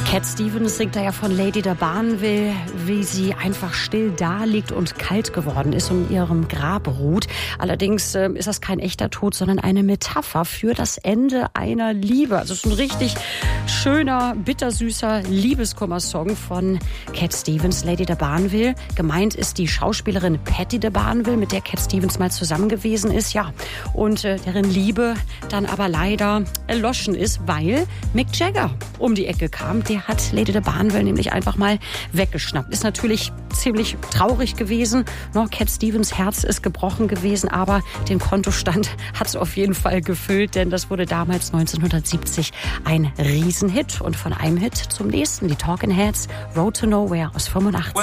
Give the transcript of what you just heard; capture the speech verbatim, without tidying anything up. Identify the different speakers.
Speaker 1: Cat Stevens singt da ja von Lady de Barneville, wie sie einfach still da liegt und kalt geworden ist und in ihrem Grab ruht. Allerdings äh, ist das kein echter Tod, sondern eine Metapher für das Ende einer Liebe. Also es ist ein richtig schöner, bittersüßer Liebeskummer-Song von Cat Stevens, Lady de Barneville. Gemeint ist die Schauspielerin Patti de Barneville, mit der Cat Stevens mal zusammen gewesen ist, ja. Und äh, deren Liebe dann aber leider erloschen ist, weil Mick Jagger um die Ecke kam. Der hat Lady de Barneville nämlich einfach mal weggeschnappt. Ist natürlich ziemlich traurig gewesen. No, Cat Stevens Herz ist gebrochen gewesen, aber den Kontostand hat es auf jeden Fall gefüllt, denn das wurde damals neunzehnhundertsiebzig ein Riesenhit. Und von einem Hit zum nächsten, die Talking Heads, Road to Nowhere aus fünfundachtzig.